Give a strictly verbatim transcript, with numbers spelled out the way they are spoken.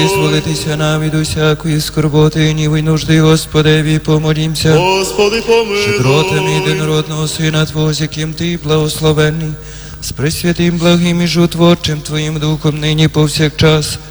Зволитися нам від усякої скорботи і ніви нужди, Господеві, помолімся. Господи, помилуй. Щедротами єдинородного Сина Твого, з яким Ти благословенний, з пресвятим, благим і животворчим Твоїм Духом, нині повсякчас